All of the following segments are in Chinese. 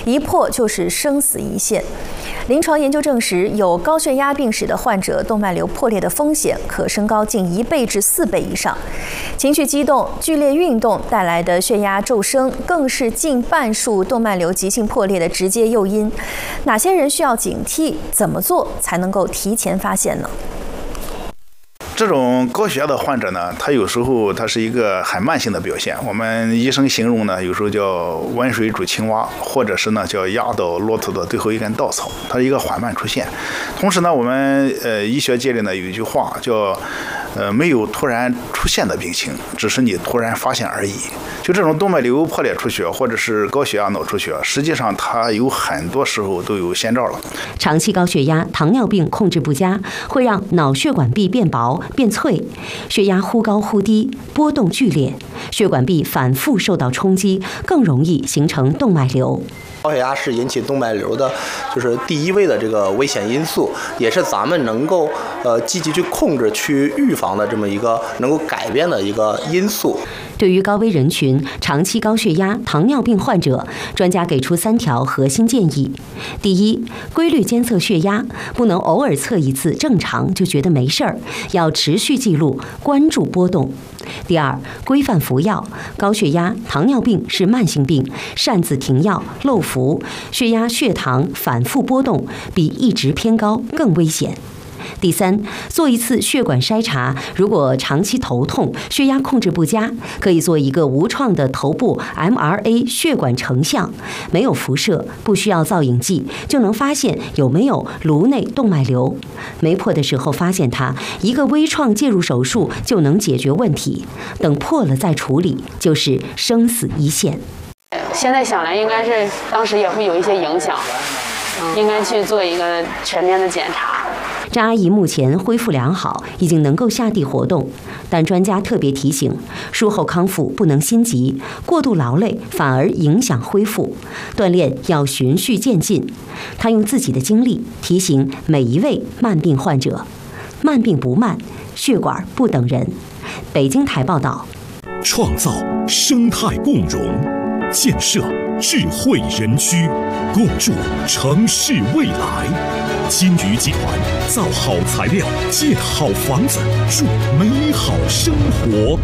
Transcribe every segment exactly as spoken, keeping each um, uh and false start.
一破就是生死一线。临床研究证实，有高血压病史的患者，动脉瘤破裂的风险可升高近一倍至四倍以上。情绪激动、剧烈运动带来的血压骤升，更是近半数动脉瘤急性破裂的直接诱因。哪些人需要警惕？怎么做才能够提前发现呢？ 这种高血压的患者呢，他有时候他是一个很慢性的表现，我们医生形容呢，有时候叫温水煮青蛙，或者是呢叫压倒骆驼的最后一根稻草，它是一个缓慢出现。同时呢，我们呃医学界里呢有一句话叫，呃没有突然出现的病情，只是你突然发现而已。就这种动脉瘤破裂出血或者是高血压脑出血，实际上它有很多时候都有先兆了。 长期高血压、糖尿病控制不佳，会让脑血管壁变薄、变脆，血压忽高忽低，波动剧烈，血管壁反复受到冲击，更容易形成动脉瘤。 高血压是引起动脉瘤的，就是第一位的这个危险因素，也是咱们能够呃积极去控制、去预防的这么一个能够改变的一个因素。 对于高危人群、长期高血压、糖尿病患者，专家给出三条核心建议：第一，规律监测血压，不能偶尔测一次正常就觉得没事儿，要持续记录，关注波动。第二，规范服药，高血压、糖尿病是慢性病，擅自停药、漏服，血压、血糖反复波动，比一直偏高更危险。第三，做一次血管筛查，如果长期头痛、血压控制不佳，可以做一个无创的头部 M R A 血管成像，没有辐射，不需要造影剂，就能发现有没有颅内动脉瘤。没破的时候发现它，一个微创介入手术就能解决问题，等破了再处理，就是生死一线。 现在想来，应该是当时也会有一些影响，应该去做一个全面的检查。 张阿姨目前恢复良好，已经能够下地活动，但专家特别提醒，术后康复不能心急，过度劳累反而影响恢复，锻炼要循序渐进。她用自己的经历提醒每一位慢病患者：慢病不慢，血管不等人。北京台报道。 创造生态共融，建设智慧园区，共筑城市未来。金鱼集团造好材料，建好房子，筑美好生活。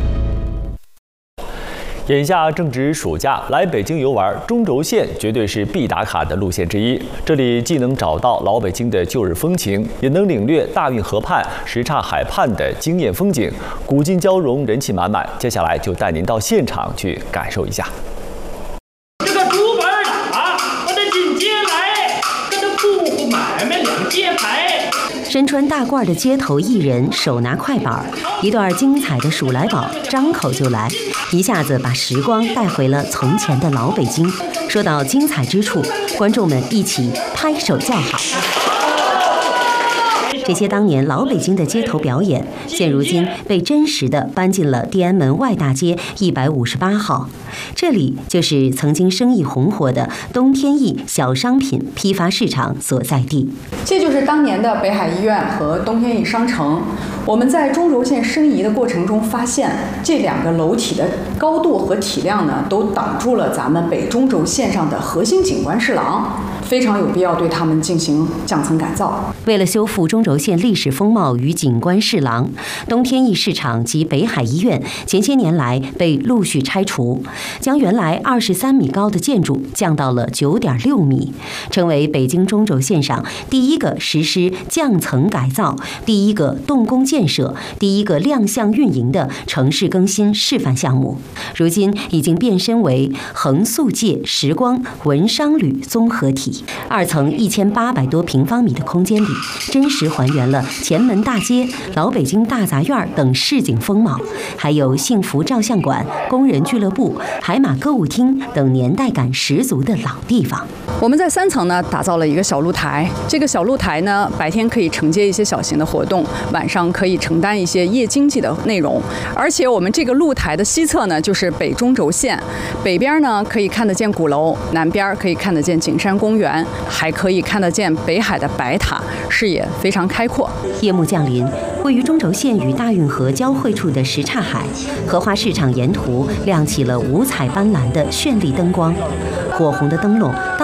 眼下正值暑假，来北京游玩，中轴线绝对是必打卡的路线之一。这里既能找到老北京的旧日风情，也能领略大运河畔、什刹海畔的惊艳风景，古今交融，人气满满。接下来就带您到现场去感受一下。 这个竹板打，我得进街来，跟着铺户买卖两街牌。 身穿大褂的街头艺人手拿快板，一段精彩的数来宝张口就来，一下子把时光带回了从前的老北京。说到精彩之处，观众们一起拍手叫好。这些当年老北京的街头表演，现如今被真实的搬进了地安门外大街一百五十八号。这里就是曾经生意红火的东天益小商品批发市场所在地。 这就是当年的北海医院和东天益商城。我们在中轴线申遗的过程中发现，这两个楼体的高度和体量呢，都挡住了咱们北中轴线上的核心景观市廊，非常有必要对它们进行降层改造。 为了修复中轴线历史风貌与景观市廊，东天益市场及北海医院前些年来被陆续拆除，将原来二十三米高的建筑降到了九点六米，成为北京中轴线上第一个实施降层改造、第一个动工建设、第一个亮相运营的城市更新示范项目。如今已经变身为横速界时光文商旅综合体。二层一千八百多平方米的空间里，真实还原了前门大街、老北京大杂院等市井风貌，还有幸福照相馆、工人俱乐部、海马歌舞厅等年代感十足的老地方。 我们在三层呢打造了一个小露台，这个小露台呢白天可以承接一些小型的活动，晚上可以承担一些夜经济的内容。而且我们这个露台的西侧呢就是北中轴线，北边呢可以看得见鼓楼，南边可以看得见景山公园，还可以看得见北海的白塔，视野非常开阔。 夜幕降临，位于中轴线与大运河交汇处的什刹海荷花市场沿途亮起了五彩斑斓的绚丽灯光，火红的灯笼